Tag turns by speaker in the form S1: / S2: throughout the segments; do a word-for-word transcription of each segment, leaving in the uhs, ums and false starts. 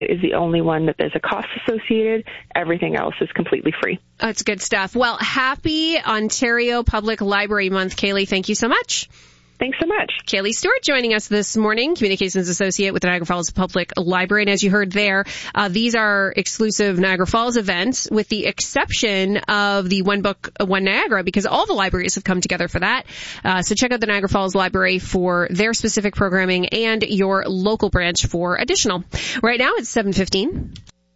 S1: is the only one that there's a cost associated. Everything else is completely free.
S2: That's good stuff. Well, happy Ontario Public Library Month, Kaylee. Thank you so much.
S1: Thanks so much.
S2: Kaylee Stewart joining us this morning, Communications Associate with the Niagara Falls Public Library. And as you heard there, uh, these are exclusive Niagara Falls events with the exception of the One Book, One Niagara, because all the libraries have come together for that. Uh, so check out the Niagara Falls Library for their specific programming and your local branch for additional. Right now it's seven fifteen.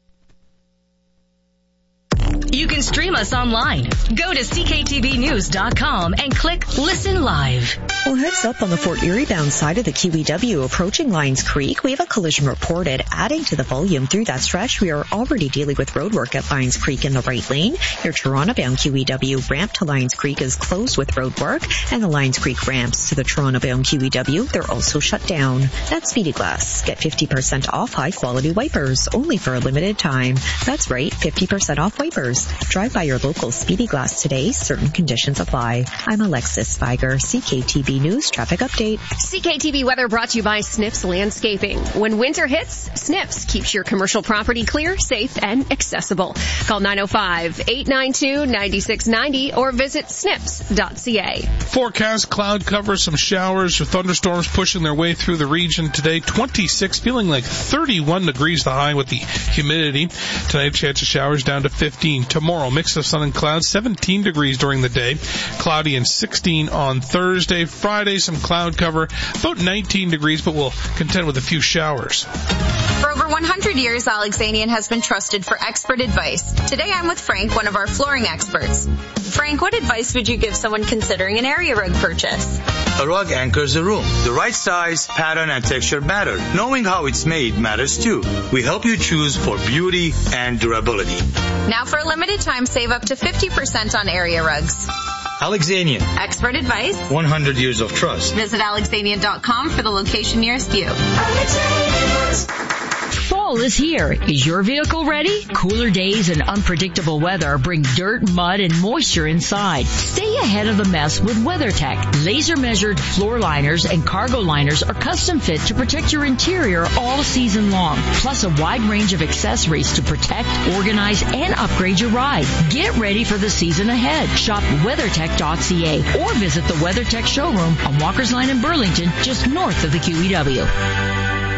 S3: You can stream us online. Go to C K T V news dot com and click Listen Live.
S4: Well, heads up on the Fort Erie bound side of the Q E W approaching Lions Creek. We have a collision reported. Adding to the volume through that stretch, we are already dealing with road work at Lions Creek in the right lane. Your Toronto bound Q E W ramp to Lions Creek is closed with road work, and the Lions Creek ramps to the Toronto bound Q E W, they're also shut down. That's Speedy Glass. Get fifty percent off high quality wipers only for a limited time. That's right, fifty percent off wipers. Drive by your local Speedy Glass today. Certain conditions apply. I'm Alexis Spiger, C K T V News Traffic Update.
S2: C K T V weather brought to you by Snips Landscaping. When winter hits, Snips keeps your commercial property clear, safe, and accessible. Call nine oh five, eight nine two, nine six nine oh or visit snips dot c a.
S5: Forecast, cloud cover, some showers or thunderstorms pushing their way through the region today. twenty-six, feeling like thirty-one degrees the high with the humidity. Tonight, chance of showers down to fifteen. Tomorrow, mix of sun and clouds, seventeen degrees during the day. Cloudy and sixteen on Thursday. Friday, some cloud cover, about nineteen degrees, but we'll contend with a few showers.
S6: For over one hundred years, Alexanian has been trusted for expert advice. Today, I'm with Frank, one of our flooring experts. Frank, what advice would you give someone considering an area rug purchase?
S7: A rug anchors a room. The right size, pattern, and texture matter. Knowing how it's made matters too. We help you choose for beauty and durability.
S6: Now for a limited time, save up to fifty percent on area rugs.
S7: Alexanian.
S6: Expert advice.
S7: one hundred years of trust.
S6: Visit alexanian dot com for the location nearest you.
S3: Fall is here. Is your vehicle ready? Cooler days and unpredictable weather bring dirt, mud, and moisture inside. Stay ahead of the mess with WeatherTech. Laser-measured floor liners and cargo liners are custom fit to protect your interior all season long. Plus a wide range of accessories to protect, organize, and upgrade your ride. Get ready for the season ahead. Shop weathertech dot c a or visit the WeatherTech showroom on Walker's Line in Burlington, just north of the Q E W.